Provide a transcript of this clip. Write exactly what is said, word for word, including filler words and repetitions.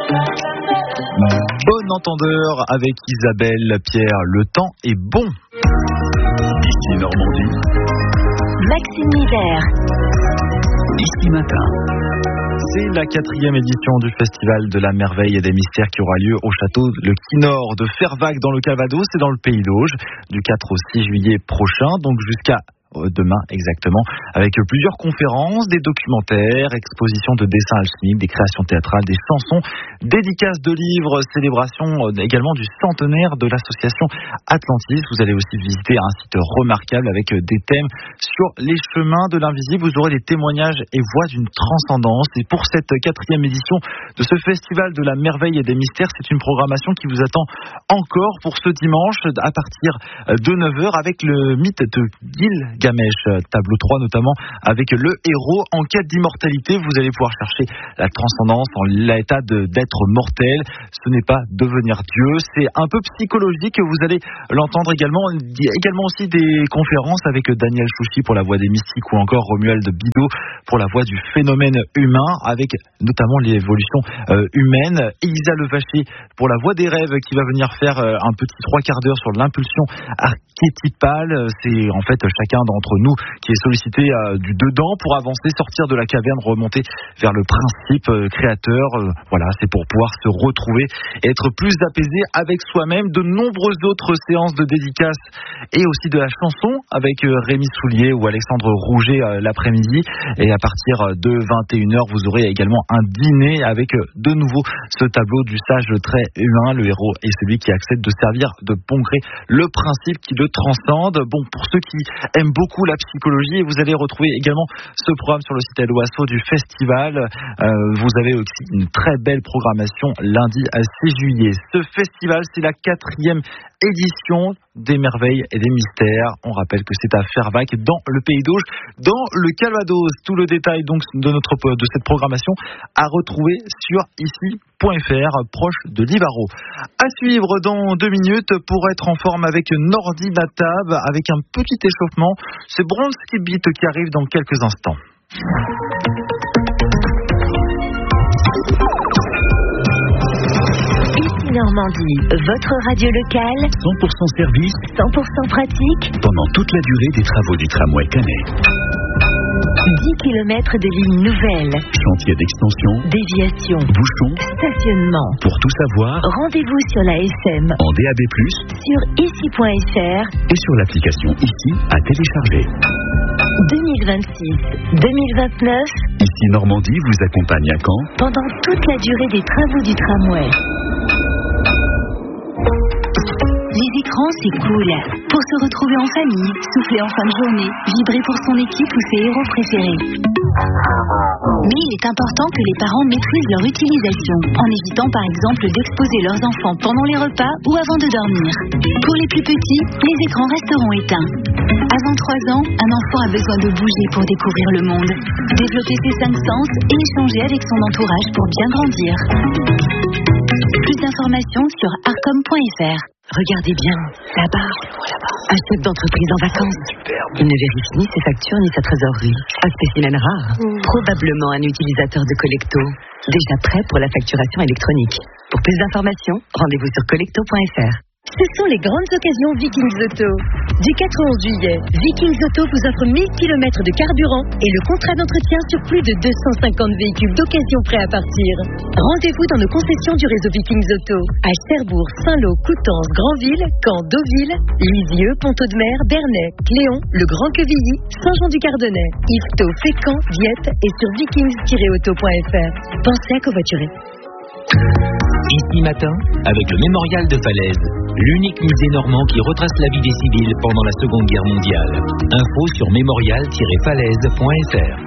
Bon entendeur avec Isabelle Pierre, le temps est bon. Ici Normandie. Maxime Hiver. Ici Matin. C'est la quatrième édition du Festival de la Merveille et des Mystères qui aura lieu au château Le Quinor de Fervaques dans le Calvados et dans le Pays d'Auge du quatre au six juillet prochain, donc jusqu'à demain exactement, avec plusieurs conférences, des documentaires, expositions de dessins alchimiques, des créations théâtrales, des chansons, dédicaces de livres, célébrations également du centenaire de l'association Atlantis. Vous allez aussi visiter un site remarquable avec des thèmes sur les chemins de l'invisible. Vous aurez des témoignages et voix d'une transcendance. Et pour cette quatrième édition de ce Festival de la Merveille et des Mystères, c'est une programmation qui vous attend encore pour ce dimanche à partir de neuf heures avec le mythe de Gilgamesh. Tableau trois notamment, avec le héros en quête d'immortalité. Vous allez pouvoir chercher la transcendance en l'état de, d'être mortel. Ce n'est pas devenir Dieu, c'est un peu psychologique. Vous allez l'entendre également. Il y a également aussi des conférences avec Daniel Chouchi pour la voix des mystiques ou encore Romuald Bidot pour la voix du phénomène humain, avec notamment l'évolution euh, humaine. Elisa Levaché pour la voix des rêves qui va venir faire euh, un petit trois quarts d'heure sur l'impulsion archétypale. C'est en fait chacun d'entre nous qui est sollicité euh, du dedans pour avancer, sortir de la caverne, remonter vers le principe euh, créateur. Euh, voilà, c'est pour pouvoir se retrouver et être plus apaisé avec soi-même. De nombreuses autres séances de dédicaces et aussi de la chanson avec euh, Rémi Soulier ou Alexandre Rouget euh, l'après-midi. Et à partir de vingt et une heures, vous aurez également un dîner avec euh, de nouveau ce tableau du sage très humain. Le héros est celui qui accepte de servir de bon gré le principe qui le transcende. Bon, pour ceux qui aiment beaucoup la psychologie, et vous allez retrouver également ce programme sur le site Helloasso du festival. Euh, vous avez aussi une très belle programmation lundi à six juillet. Ce festival, c'est la quatrième édition des Merveilles et des Mystères. On rappelle que c'est à Fervaques dans le Pays d'Auge, dans le Calvados. Tout le détail donc de notre de cette programmation à retrouver sur ici point f r, proche de Livaro. À suivre dans deux minutes pour être en forme avec Nordi Natab, avec un petit échauffement. C'est Bronski Beat qui arrive dans quelques instants. Normandie, votre radio locale, cent pour cent service, cent pour cent pratique, pendant toute la durée des travaux du tramway Canet. dix kilomètres de lignes nouvelles, chantier d'extension, déviation, bouchons, stationnement. Pour tout savoir, rendez-vous sur la S M, en D A B plus, sur ici point f r et sur l'application Ici à télécharger. deux mille vingt-six deux mille vingt-neuf, Ici Normandie vous accompagne à Caen pendant toute la durée des travaux du tramway. Les écrans, c'est cool. Pour se retrouver en famille, souffler en fin de journée, vibrer pour son équipe ou ses héros préférés. Mais il est important que les parents maîtrisent leur utilisation, en évitant par exemple d'exposer leurs enfants pendant les repas ou avant de dormir. Pour les plus petits, les écrans resteront éteints. Avant trois ans, un enfant a besoin de bouger pour découvrir le monde, développer ses cinq sens et échanger avec son entourage pour bien grandir. Plus d'informations sur arcom point f r. Regardez bien, là-bas, un chef d'entreprise en vacances. Il ne vérifie ni ses factures ni sa trésorerie. Un spécimen rare. Mmh. Probablement un utilisateur de Collecto. Déjà prêt pour la facturation électronique. Pour plus d'informations, rendez-vous sur collecto point f r. Ce sont les grandes occasions Vikings Auto. Du quatre au onze juillet, Vikings Auto vous offre mille kilomètres de carburant et le contrat d'entretien sur plus de deux cent cinquante véhicules d'occasion prêts à partir. Rendez-vous dans nos concessions du réseau Vikings Auto à Cherbourg, Saint-Lô, Coutances, Granville, Caen, Deauville, Lisieux, Pontaud-de-Mer, Bernay, Cléon, Le Grand-Quevilly, Saint-Jean-du-Cardonnay, Yvetot, Fécamp, Dieppe et sur vikings tiret auto point f r. Pensez à covoiturer. Ici Matin, avec le Mémorial de Falaise, l'unique musée normand qui retrace la vie des civils pendant la Seconde Guerre mondiale. Info sur mémorial tiret falaise point f r.